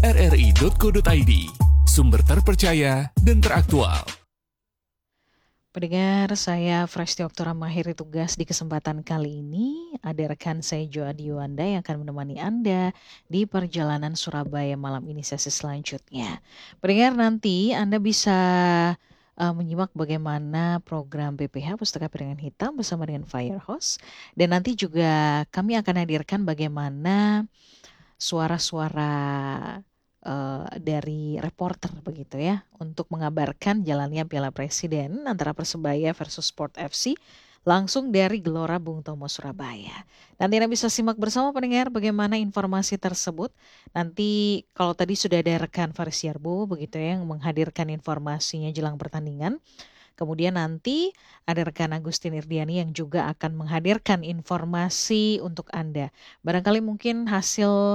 rri.co.id, sumber terpercaya dan teraktual. Pendengar, saya Fresti Oktora mengakhiri tugas di kesempatan kali ini. Ada rekan saya Joadi Yuanda yang akan menemani Anda di perjalanan Surabaya malam ini sesi selanjutnya. Pendengar, nanti Anda bisa menyimak bagaimana program BPH Pustaka Piringan Hitam bersama dengan Firehouse. Dan nanti juga kami akan hadirkan bagaimana suara-suara dari reporter begitu ya, untuk mengabarkan jalannya Piala Presiden antara Persebaya versus Sport FC langsung dari Gelora Bung Tomo Surabaya. Nanti Anda bisa simak bersama pendengar bagaimana informasi tersebut. Nanti kalau tadi sudah ada rekan Faris Yarbo begitu ya yang menghadirkan informasinya jelang pertandingan. Kemudian nanti ada rekan Agustin Irdiani yang juga akan menghadirkan informasi untuk Anda. Barangkali mungkin hasil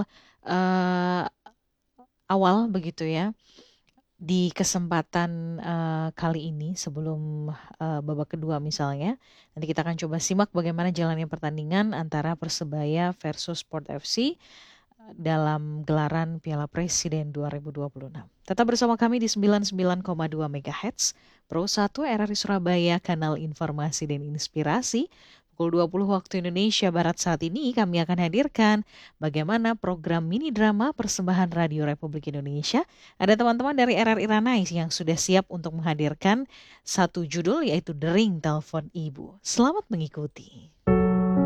awal begitu ya di kesempatan kali ini sebelum babak kedua misalnya. Nanti kita akan coba simak bagaimana jalannya pertandingan antara Persebaya versus Sport FC dalam gelaran Piala Presiden 2026. Tetap bersama kami di 99,2 MHz, Pro 1 RRI Surabaya, kanal informasi dan inspirasi. Pukul 20 waktu Indonesia Barat saat ini kami akan hadirkan bagaimana program mini drama persembahan Radio Republik Indonesia. Ada teman-teman dari RRI Ranai yang sudah siap untuk menghadirkan satu judul yaitu Dering Telepon Ibu. Selamat mengikuti.